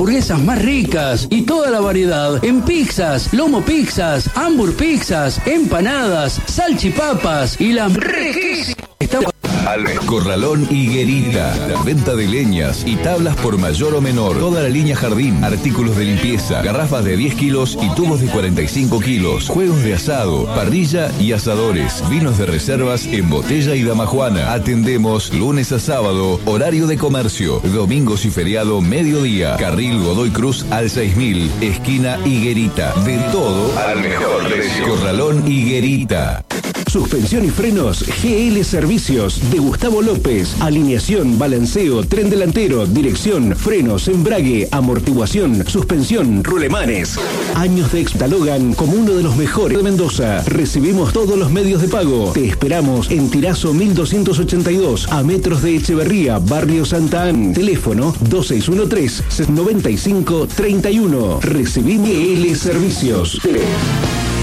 hamburguesas más ricas y toda la variedad en pizzas, lomo pizzas, hamburg pizzas, empanadas, salchipapas y las riquísimas. Corralón Higuerita. Venta de leñas y tablas por mayor o menor. Toda la línea jardín, artículos de limpieza, garrafas de 10 kilos y tubos de 45 kilos. Juegos de asado, parrilla y asadores. Vinos de reservas en botella y damajuana. Atendemos lunes a sábado, horario de comercio. Domingos y feriado, mediodía. Carril Godoy Cruz al 6000, esquina Higuerita. De todo al mejor precio. Corralón Higuerita. Suspensión y frenos GL Servicios de Gustavo López. Alineación, balanceo, tren delantero, dirección, frenos, embrague, amortiguación, suspensión, rulemanes. Años de catalogan como uno de los mejores de Mendoza. Recibimos todos los medios de pago. Te esperamos en Tirazo 1282, a metros de Echeverría, barrio Santa Ana. Teléfono 2613-9531. Recibimos GL Servicios.